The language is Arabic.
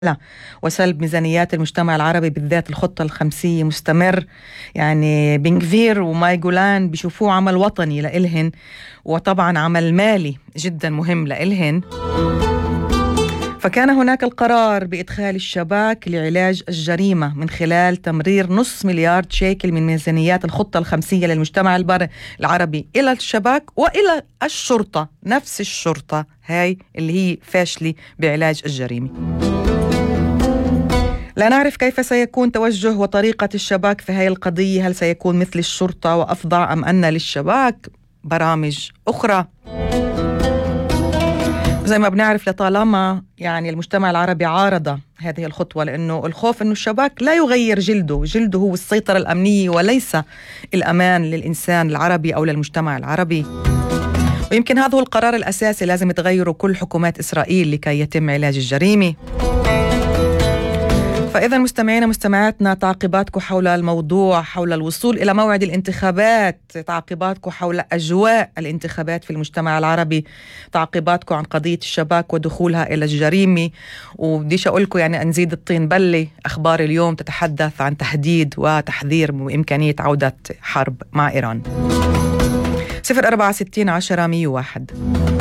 لا، وسلب ميزانيات المجتمع العربي بالذات الخطة الخمسية مستمر. يعني بن كفير وماي جولان بيشوفوه عمل وطني لإلهن، وطبعا عمل مالي جدا مهم لإلهن. فكان هناك القرار بإدخال الشباك لعلاج الجريمة من خلال تمرير نصف مليار شيكل من ميزانيات الخطة الخمسية للمجتمع العربي إلى الشباك وإلى الشرطة، نفس الشرطة هاي اللي هي فاشلة بعلاج الجريمة. لا نعرف كيف سيكون توجه وطريقة الشباك في هذه القضية، هل سيكون مثل الشرطة وأفظع أم أن للشباك برامج أخرى؟ زي ما بنعرف لطالما يعني المجتمع العربي عارض هذه الخطوة، لأنه الخوف أنه الشباك لا يغير جلده هو السيطرة الأمنية وليس الأمان للإنسان العربي أو للمجتمع العربي. ويمكن هذا هو القرار الأساسي لازم تغيره كل حكومات إسرائيل لكي يتم علاج الجريمة. فإذا مستمعينا مستمعاتنا، تعقيباتكم حول الموضوع، حول الوصول إلى موعد الانتخابات، تعقيباتكم حول أجواء الانتخابات في المجتمع العربي، تعقيباتكم عن قضية الشباك ودخولها إلى الجريمة. وبديش أقول لكم يعني نزيد الطين بلة، أخبار اليوم تتحدث عن تهديد وتحذير بإمكانية عودة حرب مع إيران. 064 10 101.